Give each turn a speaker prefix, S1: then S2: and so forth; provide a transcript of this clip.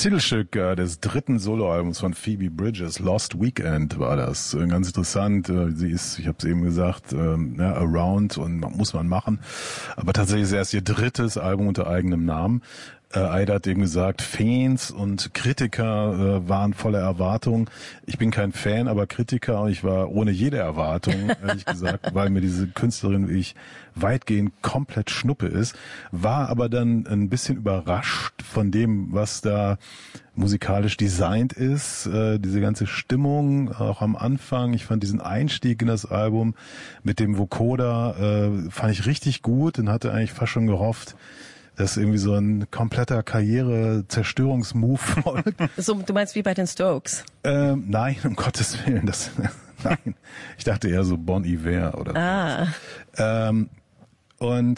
S1: Titelstück des dritten Soloalbums von Phoebe Bridgers, Lost Weekend war das. Ganz interessant. Sie ist, ich habe es eben gesagt, Around und muss man machen. Aber tatsächlich ist es erst ihr drittes Album unter eigenem Namen. Aida hat eben gesagt, Fans und Kritiker waren voller Erwartung. Ich bin kein Fan, aber Kritiker, und ich war ohne jede Erwartung, ehrlich gesagt, weil mir diese Künstlerin, wie ich, weitgehend komplett Schnuppe ist, war aber dann ein bisschen überrascht von dem, was da musikalisch designt ist, diese ganze Stimmung, auch am Anfang. Ich fand diesen Einstieg in das Album mit dem Vocoder, fand ich richtig gut und hatte eigentlich fast schon gehofft, dass irgendwie so ein kompletter Karriere-Zerstörungsmove folgt.
S2: So, du meinst wie bei den Strokes?
S1: Nein, um Gottes Willen. Nein. Ich dachte eher so Bon Iver oder so. Und